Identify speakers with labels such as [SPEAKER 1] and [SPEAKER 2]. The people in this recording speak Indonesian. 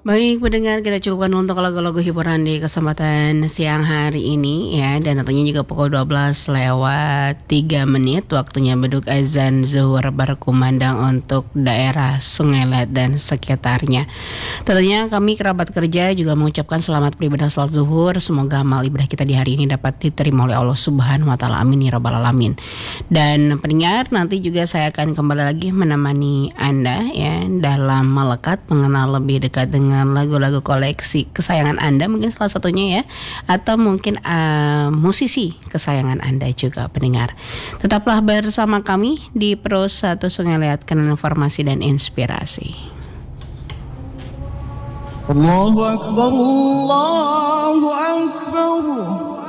[SPEAKER 1] Baik pendengar, kita cukupkan untuk lagu-lagu hiburan di kesempatan siang hari ini ya. Dan tentunya juga pukul 12 lewat 3 menit waktunya beduk azan zuhur berkumandang untuk daerah Sungai Let dan sekitarnya. Tentunya kami kerabat kerja juga mengucapkan selamat beribadah salat zuhur. Semoga amal ibadah kita di hari ini dapat diterima oleh Allah Subhanahu wa taala. Amin ya rabbal alamin. Dan pendengar, nanti juga saya akan kembali lagi menemani Anda ya dalam melekat mengenal lebih dekat dengan lagu-lagu koleksi kesayangan Anda, mungkin salah satunya ya, atau mungkin musisi kesayangan Anda juga pendengar. Tetaplah bersama kami di Pro 1 Sungai Liat, kanal informasi dan inspirasi.
[SPEAKER 2] Allahu Akbar, Allahu Akbar.